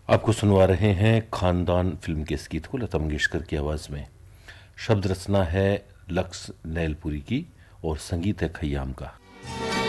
आपको सुनवा रहे हैं खानदान फिल्म के इस गीत को लता मंगेशकर की आवाज में। शब्द रचना है लक्स नैलपुरी की और संगीत है खयाम का।